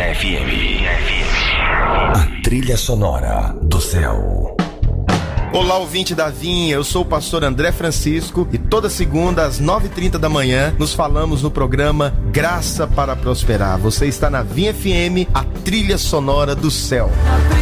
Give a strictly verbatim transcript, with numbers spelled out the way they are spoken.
F M. A trilha sonora do céu. Olá, ouvinte da Vinha, eu sou o pastor André Francisco e toda segunda às nove e trinta da manhã nos falamos no programa Graça para Prosperar. Você está na Vinha F M, a trilha sonora do céu.